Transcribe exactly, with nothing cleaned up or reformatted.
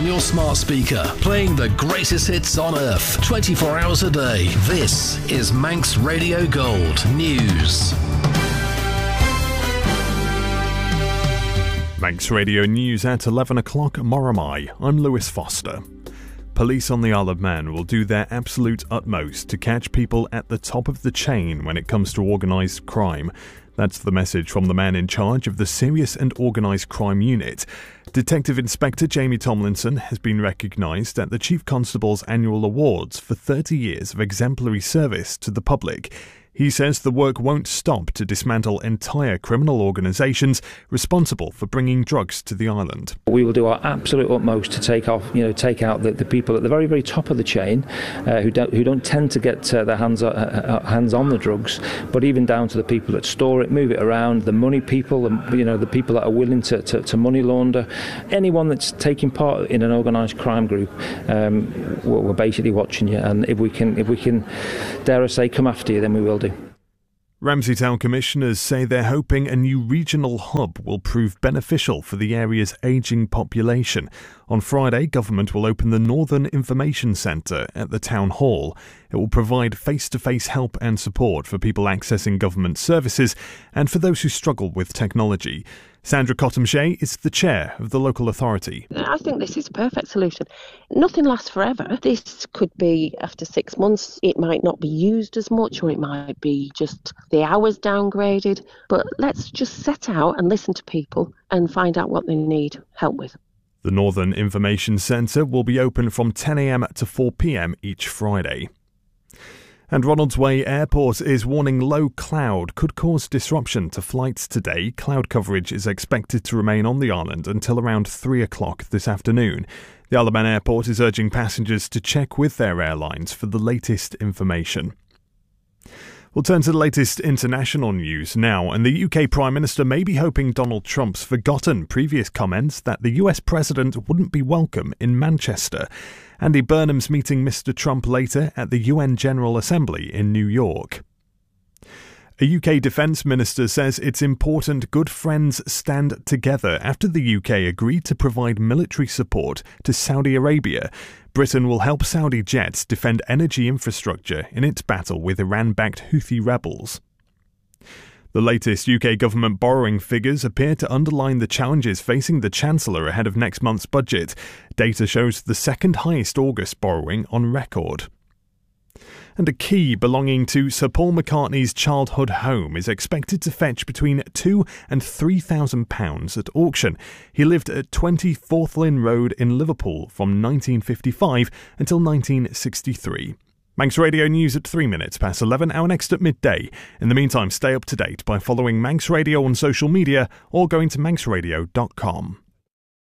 your smart speaker, playing the greatest hits on earth, twenty-four hours a day. This is Manx Radio Gold News. Manx Radio News at eleven o'clock, Moramai. I'm Lewis Foster. Police on the Isle of Man will do their absolute utmost to catch people at the top of the chain when it comes to organised crime. That's the message from the man in charge of the Serious and Organised Crime Unit. Detective Inspector Jamie Tomlinson has been recognised at the Chief Constable's Annual Awards for thirty years of exemplary service to the public. He says the work won't stop to dismantle entire criminal organisations responsible for bringing drugs to the island. We will do our absolute utmost to take off, you know, take out the, the people at the very, very top of the chain uh, who don't who don't tend to get uh, their hands uh, hands on the drugs, but even down to the people that store it, move it around, the money people, the, you know, the people that are willing to, to, to money launder, anyone that's taking part in an organised crime group. Um, we're, we're basically watching you, and if we can, if we can, dare I say, come after you, then we will do. Ramsey Town Commissioners say they're hoping a new regional hub will prove beneficial for the area's ageing population. On Friday, government will open the Northern Information Centre at the Town Hall. It will provide face-to-face help and support for people accessing government services and for those who struggle with technology. Sandra Cottam-Shea is the chair of the local authority. I think this is a perfect solution. Nothing lasts forever. This could be after six months. It might not be used as much, or it might be just the hours downgraded. But let's just set out and listen to people and find out what they need help with. The Northern Information Centre will be open from ten a m to four p m each Friday. And Ronaldsway Airport is warning low cloud could cause disruption to flights today. Cloud coverage is expected to remain on the island until around three o'clock this afternoon. The Isle of Man Airport is urging passengers to check with their airlines for the latest information. We'll turn to the latest international news now, and the U K Prime Minister may be hoping Donald Trump's forgotten previous comments that the U S President wouldn't be welcome in Manchester. Andy Burnham's meeting Mister Trump later at the U N General Assembly in New York. A U K Defence Minister says it's important good friends stand together after the U K agreed to provide military support to Saudi Arabia. Britain will help Saudi jets defend energy infrastructure in its battle with Iran-backed Houthi rebels. The latest U K government borrowing figures appear to underline the challenges facing the Chancellor ahead of next month's budget. Data shows the second highest August borrowing on record. And a key belonging to Sir Paul McCartney's childhood home is expected to fetch between two and three thousand pounds at auction. He lived at twenty Forthlin Road in Liverpool from nineteen fifty-five until nineteen sixty-three. Manx Radio News at three minutes past eleven, our next at midday. In the meantime, stay up to date by following Manx Radio on social media or going to manx radio dot com.